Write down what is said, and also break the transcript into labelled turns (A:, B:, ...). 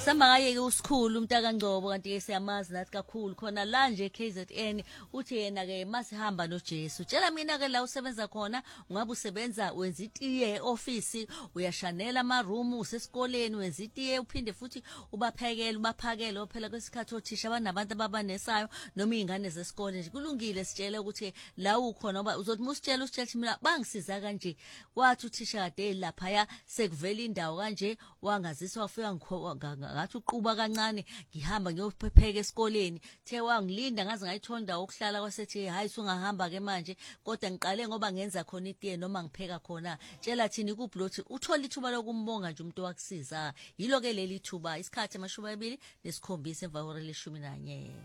A: Samangayeke usikhulu umntaka Ngcobo kanti ke siyamazi nathi kakhulu khona la nje KZN uthi yena ke masihamba noJesu. Tshela mina ke la usebenza khona ungabe usebenza wenza itiye office uyashanela ama room usesikoleni wenza itiye uphinde futhi ubaphakele phela kwesikhathi othisha banabantu ababanesayo noma izingane zesikole nje kulungile sitshele ukuthi la ukhona ngoba uzothi musitshela usitshela mina bangisiza kanje wathi uthisha kade lapha sekuvela indawo kanje wangaziswa wafika ngathi uquba kancane ngihamba ngiyopheka esikoleni the wangilinda ngaze ngayithonda ukuhlala kwasethi hayi sungahamba ke manje kodwa ngiqale ngoba ngenza khona itiye noma ngipheka khona tshela thini kublothi uthola ithuba lokumbonga nje umuntu wakusiza yilo ke leli thuba isikhathi 27 nesikhombisa emva kweleshumi nanye.